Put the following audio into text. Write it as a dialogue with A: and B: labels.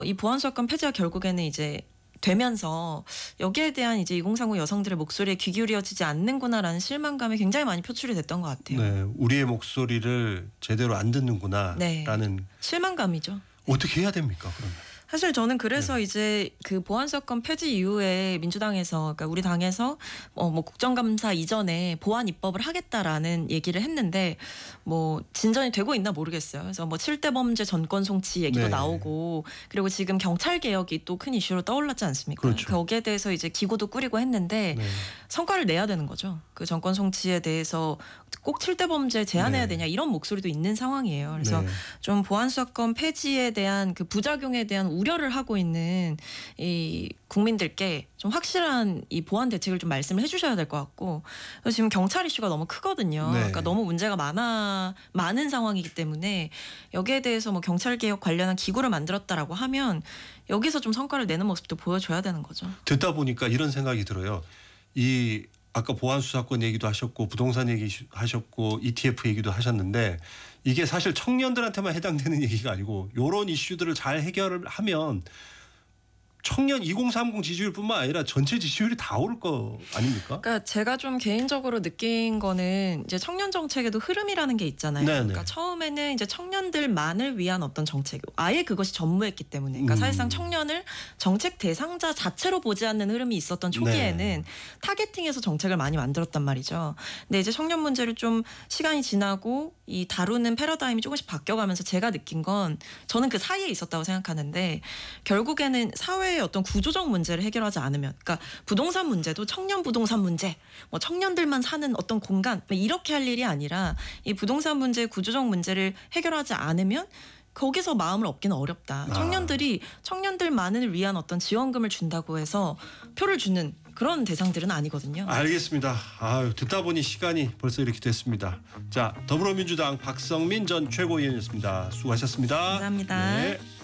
A: 이 보안수사권 폐지가 결국에는 이제 되면서 여기에 대한 이제 2030 여성들의 목소리에 귀 기울여지지 않는구나라는 실망감이 굉장히 많이 표출이 됐던 것 같아요.
B: 네, 우리의 목소리를 제대로 안 듣는구나라는
A: 네. 실망감이죠.
B: 어떻게 해야 됩니까? 그러면?
A: 사실 저는 그래서 이제 그 보안수사권 폐지 이후에 민주당에서 그러니까 우리 당에서 뭐 국정감사 이전에 보안 입법을 하겠다라는 얘기를 했는데 뭐 진전이 되고 있나 모르겠어요. 그래서 뭐 7대 범죄 전권 송치 얘기도 나오고 그리고 지금 경찰 개혁이 또 큰 이슈로 떠올랐지 않습니까?
B: 그렇죠.
A: 거기에 대해서 이제 기구도 꾸리고 했는데 성과를 내야 되는 거죠. 그 전권 송치에 대해서 꼭 7대 범죄 제한해야 되냐 이런 목소리도 있는 상황이에요. 그래서 좀 보안수사권 폐지에 대한 그 부작용에 대한 우려를 하고 있는 이 국민들께 좀 확실한 이 보안 대책을 좀 말씀을 해주셔야 될 것 같고 지금 경찰 이슈가 너무 크거든요. 그러니까 너무 문제가 많은 상황이기 때문에 여기에 대해서 뭐 경찰 개혁 관련한 기구를 만들었다라고 하면 여기서 좀 성과를 내는 모습도 보여줘야 되는 거죠.
B: 듣다 보니까 이런 생각이 들어요. 이 아까 보안수사권 얘기도 하셨고 부동산 얘기 하셨고 ETF 얘기도 하셨는데 이게 사실 청년들한테만 해당되는 얘기가 아니고 이런 이슈들을 잘 해결을 하면 청년 2030 지지율뿐만 아니라 전체 지지율이 다 오를 거 아닙니까?
A: 그러니까 제가 좀 개인적으로 느낀 거는 이제 청년 정책에도 흐름이라는 게 있잖아요. 그러니까 처음에는 이제 청년들만을 위한 어떤 정책, 아예 그것이 전무했기 때문에, 그러니까 사실상 청년을 정책 대상자 자체로 보지 않는 흐름이 있었던 초기에는 타겟팅해서 정책을 많이 만들었단 말이죠. 근데 이제 청년 문제를 좀 시간이 지나고 이 다루는 패러다임이 조금씩 바뀌어가면서 제가 느낀 건 저는 그 사이에 있었다고 생각하는데 결국에는 사회의 어떤 구조적 문제를 해결하지 않으면, 그러니까 부동산 문제도 청년 부동산 문제, 뭐 청년들만 사는 어떤 공간 이렇게 할 일이 아니라 이 부동산 문제의 구조적 문제를 해결하지 않으면 거기서 마음을 얻기는 어렵다. 청년들이 청년들만을 위한 어떤 지원금을 준다고 해서 표를 주는 그런 대상들은 아니거든요.
B: 알겠습니다. 아유, 듣다 보니 시간이 벌써 이렇게 됐습니다. 자, 더불어민주당 박성민 전 최고위원이었습니다. 수고하셨습니다.
A: 감사합니다.
B: 네.